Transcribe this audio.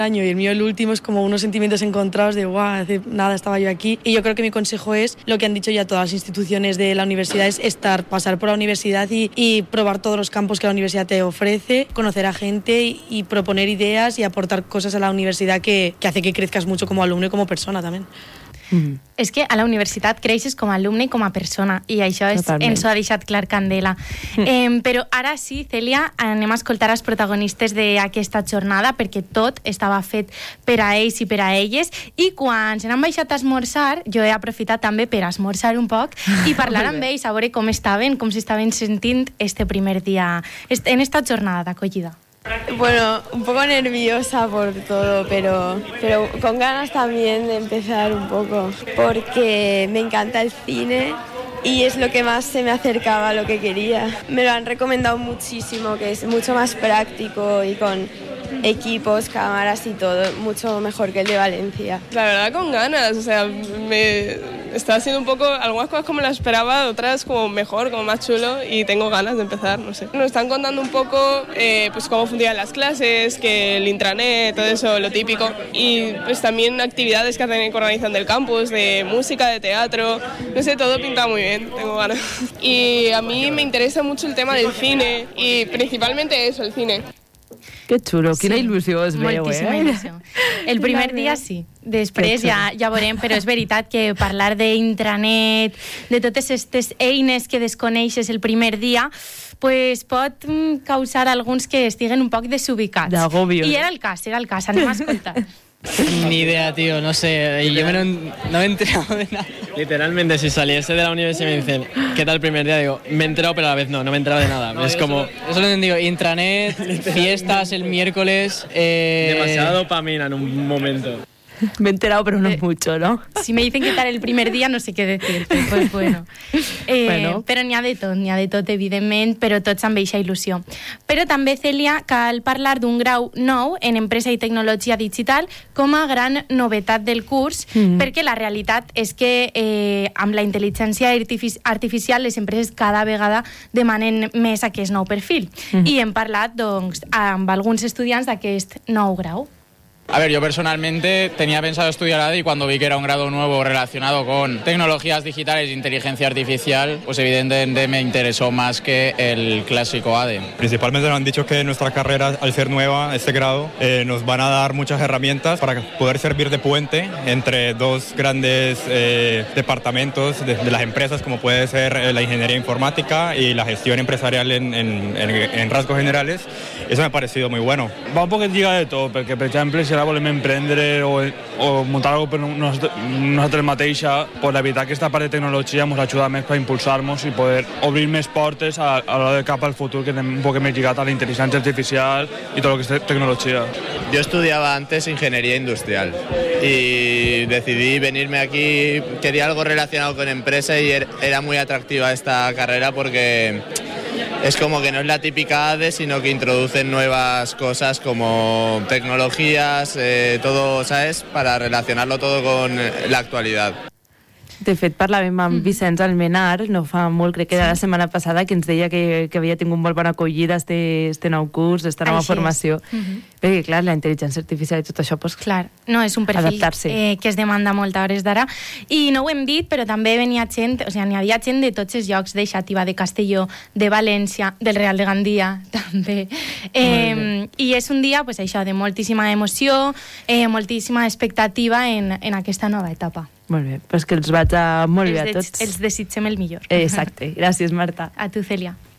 año y el mío el último, es como unos sentimientos encontrados de guau, hace nada estaba yo aquí. Y yo creo que mi consejo es lo que han dicho ya todas las instituciones de la universidad, es pasar por la universidad y probar todos los campos que la universidad te ofrece, conocer a gente y proponer ideas y aportar cosas a la universidad que hace que crezcas mucho como alumno y como persona también. És que a la universitat creixes com a alumne i com a persona, i això ens ho ha deixat clar Candela. Però ara sí, Cèlia, anem a escoltar els protagonistes d'aquesta jornada, perquè tot estava fet per a ells i per a elles, i quan se n'han baixat a esmorzar, jo he aprofitat també per esmorzar un poc i parlar amb ells, a veure com s'estaven sentint este primer dia, en esta jornada d'acollida. Bueno, un poco nerviosa por todo, pero con ganas también de empezar un poco, porque me encanta el cine y es lo que más se me acercaba a lo que quería. Me lo han recomendado muchísimo, que es mucho más práctico y con equipos, cámaras y todo, mucho mejor que el de Valencia. La verdad, con ganas, o sea, me está haciendo un poco, algunas cosas como las esperaba, otras como mejor, como más chulo, y tengo ganas de empezar, no sé. Nos están contando un poco pues cómo funcionan las clases, que el intranet, todo eso, lo típico, y pues también actividades que hacen, que organizan del campus, de música, de teatro, no sé, todo pinta muy bien, tengo ganas. Y a mí me interesa mucho el tema del cine, y principalmente eso, el cine. Que xulo, quina il·lusió es veu, moltíssima il·lusió. El primer dia sí, després ja veurem, però és veritat que parlar d'intranet, de totes aquestes eines que desconeixes el primer dia, pues pot causar alguns que estiguen un poc desubicats. D'agobio. I era el cas, anem a escoltar. Ni idea, tío, no sé. Y yo no me he enterado de nada. Literalmente, si saliese de la universidad y me dicen, ¿qué tal el primer día? Digo, me he enterado, pero a la vez no me he enterado de nada. No, es como, eso lo he entendido, intranet, fiestas el miércoles. Demasiada dopamina en un momento. Me he enterado, pero no mucho, ¿no? Si me dicen qué tal el primer dia, no sé què decirte, pues bueno. Però n'hi ha de tot, evidentment, però tots amb eixa il·lusió. Però també, Cèlia, cal parlar d'un grau nou en Empresa i Tecnologia Digital com a gran novetat del curs, perquè la realitat és que amb la intel·ligència artificial les empreses cada vegada demanen més aquest nou perfil. I hem parlat, doncs, amb alguns estudiants d'aquest nou grau. A ver, yo personalmente tenía pensado estudiar ADE y cuando vi que era un grado nuevo relacionado con tecnologías digitales e inteligencia artificial, pues evidentemente me interesó más que el clásico ADE. Principalmente nos han dicho que nuestra carrera, al ser nueva, este grado, nos van a dar muchas herramientas para poder servir de puente entre dos grandes departamentos de las empresas, como puede ser la ingeniería informática y la gestión empresarial en rasgos generales. Eso me ha parecido muy bueno. Va un poc lliga de tot, perquè, per exemple, si ara volem emprendre o muntar alguna cosa per nosaltres mateixa, pues, la veritat que aquesta part de tecnologia ens ajuda més per impulsar-nos i poder obrir més portes a l'hora de cap al futur, que anem un poc més lligat a la intel·ligència artificial i tot el que és tecnologia. Yo estudiaba antes ingeniería industrial y decidí venirme aquí, quería algo relacionado con empresa y era muy atractiva esta carrera porque es como que no es la típica ADE, sino que introducen nuevas cosas como tecnologías, todo, ¿sabes? Para relacionarlo todo con la actualidad. De fet, parlàvem amb Vicenç Almenar, no fa molt, crec que era la setmana passada, que ens deia que havia tingut molt bona acollida este nou curs, esta nova formació. Perquè, clar, la intel·ligència artificial i tot això, doncs, clar, no, és un perfil que es demanda molt a hores d'ara. I no ho hem dit, però també venia gent, o sigui, n'hi havia gent de tots els llocs, de Xàtiva, de Castelló, de València, del Real de Gandia, també. I és un dia, pues, això, de moltíssima emoció, moltíssima expectativa en aquesta nova etapa. Molt bé, doncs que els vaig molt bé a tots. Els desitgem el millor. Exacte. Gràcies, Marta. A tu, Cèlia.